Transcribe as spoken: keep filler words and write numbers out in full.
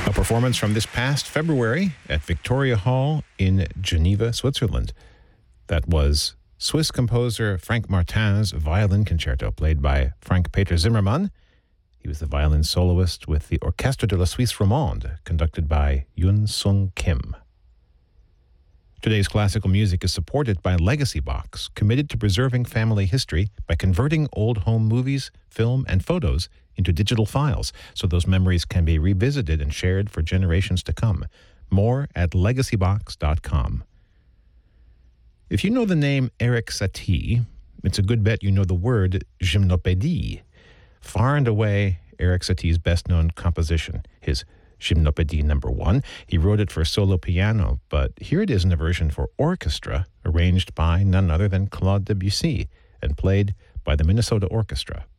A performance from this past February at Victoria Hall in Geneva, Switzerland. That was Swiss composer Frank Martin's violin concerto, played by Frank Peter Zimmermann. He was the violin soloist with the Orchestre de la Suisse Romande, conducted by Yun Sung Kim. Today's classical music is supported by Legacy Box, committed to preserving family history by converting old home movies, film, and photos into digital files so those memories can be revisited and shared for generations to come. More at legacy box dot com. If you know the name Erik Satie, it's a good bet you know the word gymnopédie. Far and away, Erik Satie's best-known composition, his Gymnopédie number one. He wrote it for solo piano, but here it is in a version for orchestra, arranged by none other than Claude Debussy and played by the Minnesota Orchestra.